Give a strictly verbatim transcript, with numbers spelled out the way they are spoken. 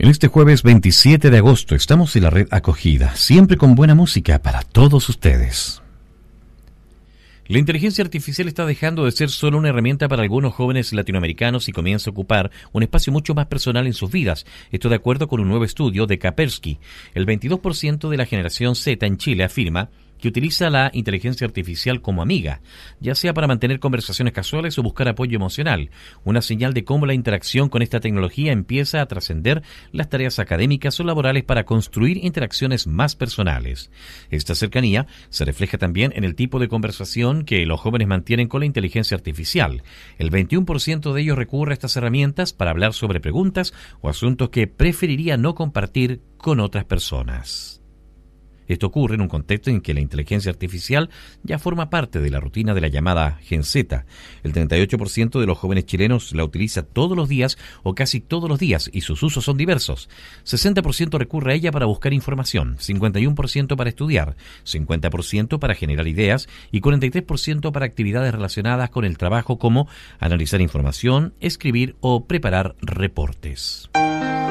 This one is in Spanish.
En este jueves veintisiete de agosto estamos en la red Acogida, siempre con buena música para todos ustedes. La inteligencia artificial está dejando de ser solo una herramienta para algunos jóvenes latinoamericanos y comienza a ocupar un espacio mucho más personal en sus vidas. Esto de acuerdo con un nuevo estudio de Kaspersky. El veintidós por ciento de la generación Z en Chile afirma que utiliza la inteligencia artificial como amiga, ya sea para mantener conversaciones casuales o buscar apoyo emocional, una señal de cómo la interacción con esta tecnología empieza a trascender las tareas académicas o laborales para construir interacciones más personales. Esta cercanía se refleja también en el tipo de conversación que los jóvenes mantienen con la inteligencia artificial. El veintiuno por ciento de ellos recurre a estas herramientas para hablar sobre preguntas o asuntos que preferiría no compartir con otras personas. Esto ocurre en un contexto en que la inteligencia artificial ya forma parte de la rutina de la llamada Gen Z. El treinta y ocho por ciento de los jóvenes chilenos la utiliza todos los días o casi todos los días y sus usos son diversos. sesenta por ciento recurre a ella para buscar información, cincuenta y uno por ciento para estudiar, cincuenta por ciento para generar ideas y cuarenta y tres por ciento para actividades relacionadas con el trabajo como analizar información, escribir o preparar reportes.